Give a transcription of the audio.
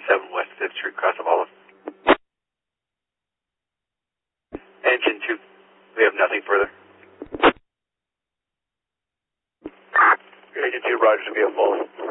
27 West 5th Street, Cross of Olive. Engine 2, we have nothing further. Engine 2, Roger, to be a full.